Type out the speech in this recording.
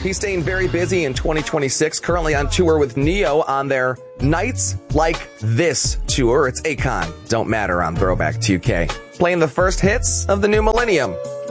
He's staying very busy in 2026, currently on tour with Neo on their Nights Like This tour. It's Akon, Don't Matter on Throwback 2K. Playing the first hits of the new millennium.